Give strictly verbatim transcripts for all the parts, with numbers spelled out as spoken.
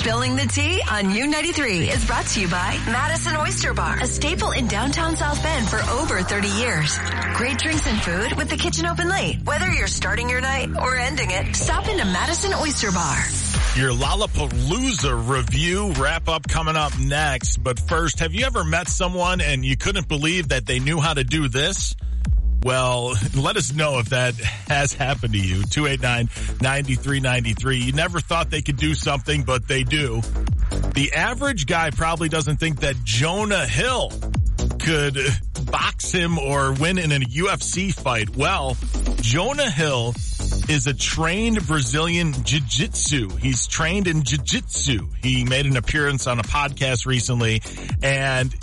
Spilling the Tea on U ninety-three is brought to you by Madison Oyster Bar, a staple in downtown South Bend for over thirty years. Great drinks and food with the kitchen open late. Whether you're starting your night or ending it, stop into Madison Oyster Bar. Your Lollapalooza review wrap-up coming up next. But first, have you ever met someone and you couldn't believe that they knew how to do this? Well, let us know if that has happened to you. two eight nine, nine three nine three. You never thought they could do something, but they do. The average guy probably doesn't think that Jonah Hill could box him or win in a U F C fight. Well, Jonah Hill is a trained Brazilian jiu-jitsu. He's trained in jiu-jitsu. He made an appearance on a podcast recently, and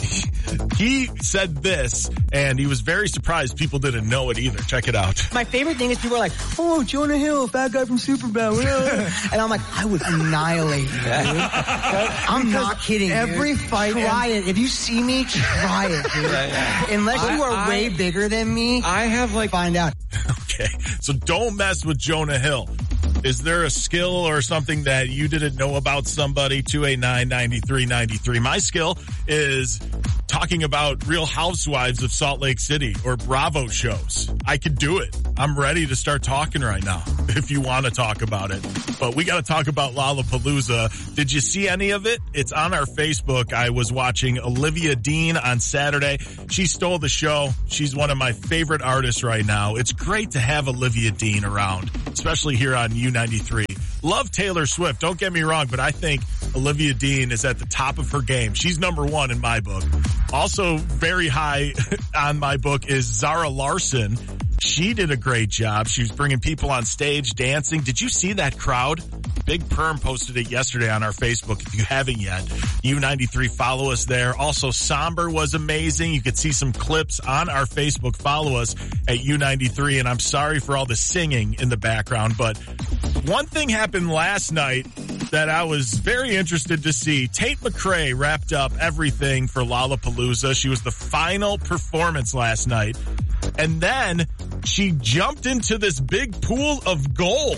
he said this, and he was very surprised people didn't know it either. Check it out. My favorite thing is people are like, oh, Jonah Hill, bad guy from Superbad. And I'm like, I would annihilate you, dude. I'm because not kidding, every dude. Fight. Try it. If you see me, try it, dude. Yeah, yeah. Unless I, you are I, way bigger than me, I have like, find out. Okay, so don't mess with Jonah Hill. Is there a skill or something that you didn't know about somebody? two eight nine, nine three nine three. My skill is talking about Real Housewives of Salt Lake City or Bravo shows. I could do it. I'm ready to start talking right now if you want to talk about it. But we got to talk about Lollapalooza. Did you see any of it? It's on our Facebook. I was watching Olivia Dean on Saturday. She stole the show. She's one of my favorite artists right now. It's great to have Olivia Dean around, especially here on U ninety-three. Love Taylor Swift, don't get me wrong, but I think Olivia Dean is at the top of her game. She's number one in my book. Also very high on my book is Zara Larsson. She did a great job. She was bringing people on stage, dancing. Did you see that crowd? Big Perm posted it yesterday on our Facebook. If you haven't yet, U ninety-three, follow us there. Also, Somber was amazing. You could see some clips on our Facebook. Follow us at U ninety-three. And I'm sorry for all the singing in the background, but one thing happened last night that I was very interested to see. Tate McRae wrapped up everything for Lollapalooza. She was the final performance last night. And then she jumped into this big pool of gold.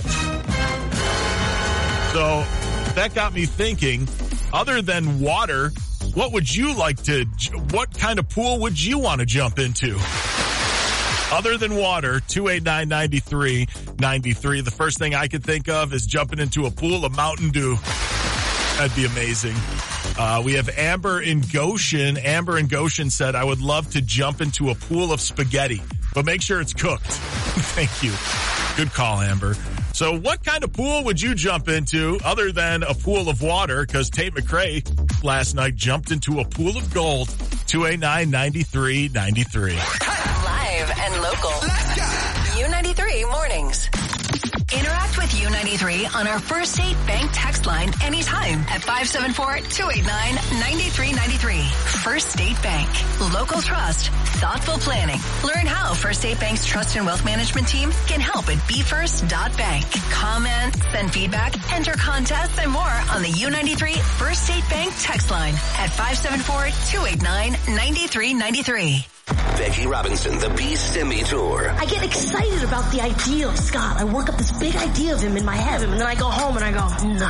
So that got me thinking, other than water, what would you like to, what kind of pool would you want to jump into? Other than water, two eight nine, nine three nine three. The first thing I could think of is jumping into a pool of Mountain Dew. That'd be amazing. Uh, we have Amber in Goshen. Amber in Goshen said, I would love to jump into a pool of spaghetti, but make sure it's cooked. Thank you. Good call, Amber. So what kind of pool would you jump into other than a pool of water? Because Tate McRae last night jumped into a pool of gold. two eight nine, nine three nine three. Live and local. Let's go. U ninety-three mornings. Interact with U ninety-three on our First State Bank text line anytime at five seven four, two eight nine, nine three nine three. First State Bank. Local trust. Thoughtful planning. Learn how First State Bank's trust and wealth management team can help at be first dot bank. Comment, send feedback, enter contests, and more on the U ninety-three First State Bank text line at five seven four, two eight nine, nine three nine three. Becky Robinson, the B Stimmy Tour. I get excited about the idea of Scott. I work up this big idea of him in my head, and then I go home and I go, no.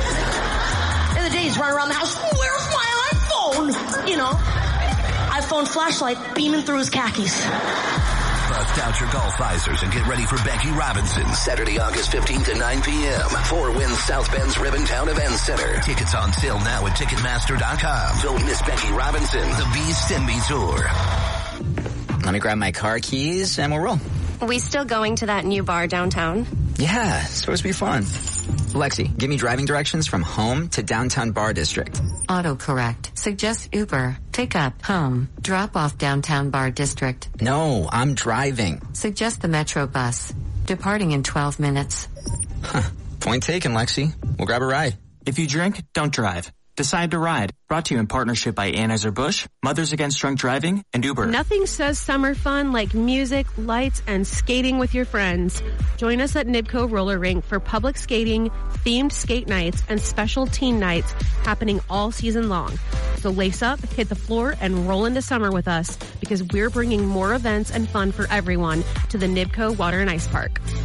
And the days run around the house, where's my iPhone? You know, iPhone flashlight beaming through his khakis. Bust out your golf visors and get ready for Becky Robinson. Saturday, August fifteenth at nine p.m. Four Winds South Bend's Ribbontown Event Center. Tickets on sale now at Ticketmaster dot com. Don't miss Becky Robinson, the B Stimmy Tour. Let me grab my car keys and we'll roll. Are we still going to that new bar downtown? Yeah, it's supposed to be fun. Lexi, give me driving directions from home to downtown bar district. Autocorrect. Suggest Uber. Pick up. Home. Drop off downtown bar district. No, I'm driving. Suggest the Metro bus. Departing in twelve minutes. Huh. Point taken, Lexi. We'll grab a ride. If you drink, don't drive. Decide to ride. Brought to you in partnership by Anheuser-Busch, Mothers Against Drunk Driving, and Uber. Nothing says summer fun like music, lights, and skating with your friends. Join us at Nibco Roller Rink for public skating, themed skate nights, and special teen nights happening all season long. So lace up, hit the floor, and roll into summer with us because we're bringing more events and fun for everyone to the Nibco Water and Ice Park.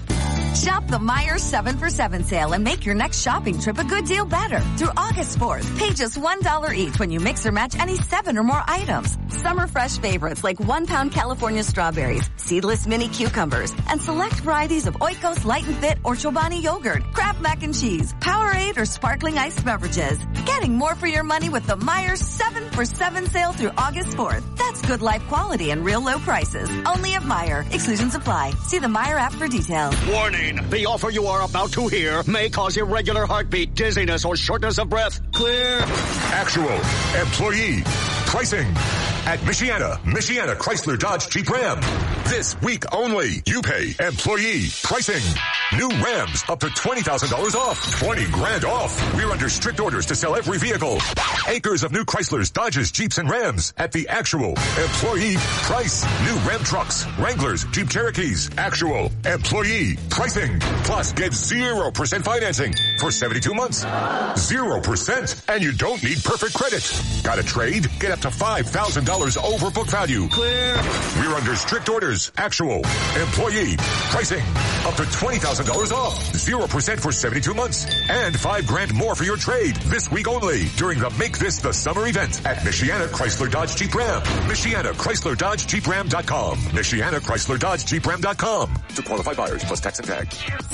Shop the Meijer seven for seven sale and make your next shopping trip a good deal better. Through August fourth, pay just one dollar each when you mix or match any seven or more items. Summer fresh favorites like one pound California strawberries, seedless mini cucumbers, and select varieties of Oikos Light and Fit or Chobani yogurt, Kraft mac and cheese, Powerade, or sparkling iced beverages. Getting more for your money with the Meijer seven for seven sale through August fourth. That's good life quality and real low prices. Only at Meijer. Exclusions apply. See the Meijer app for details. Warning! The offer you are about to hear may cause irregular heartbeat, dizziness, or shortness of breath. Clear. Actual employee pricing at Michiana, Michiana Chrysler Dodge Jeep Ram. This week only, you pay employee pricing. New Rams up to twenty thousand dollars off. twenty grand off. We're under strict orders to sell every vehicle. Acres of new Chryslers, Dodges, Jeeps, and Rams at the actual employee price. New Ram trucks, Wranglers, Jeep Cherokees. Actual employee pricing. Plus, get zero percent financing for seventy-two months. zero percent. And you don't need perfect credit. Got a trade? Get up to five thousand dollars over book value. Clear. We're under strict orders. Actual employee pricing. Up to twenty thousand dollars off. zero percent for seventy-two months. And five grand more for your trade. This week only during the Make This the Summer event at Michiana Chrysler Dodge Jeep Ram. Michiana Chrysler Dodge Jeep Ram dot com. Michiana Chrysler Dodge Jeep Ram dot com. To qualified buyers plus tax and tag.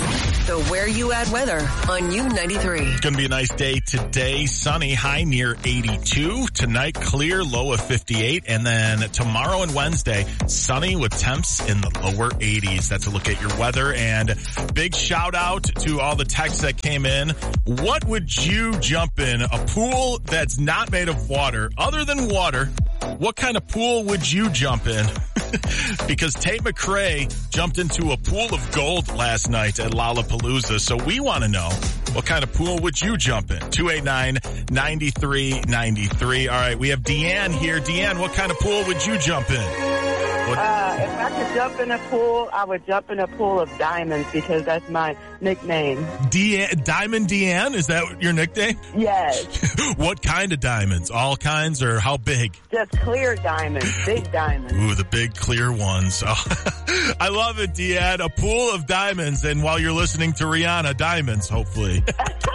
The Where You At weather on U ninety-three. It's going to be a nice day today. Sunny, high near eighty-two. Tonight, clear, low of fifty-eight. And then tomorrow and Wednesday, sunny with temps in the lower eighties. That's a look at your weather. And big shout out to all the texts that came in. What would you jump in? A pool that's not made of water. Other than water, what kind of pool would you jump in? Because Tate McRae jumped into a pool of gold last night at Lollapalooza. So we want to know, what kind of pool would you jump in? two eight nine, nine three nine three. All right, we have Deanne here. Deanne, what kind of pool would you jump in? Uh, if I could jump in a pool, I would jump in a pool of diamonds because that's my nickname. Deanne, Diamond Deanne? Is that your nickname? Yes. What kind of diamonds? All kinds or how big? Just clear diamonds, big diamonds. Ooh, the big clear ones. Oh, I love it, Deanne. A pool of diamonds, and while you're listening to Rihanna, diamonds, hopefully.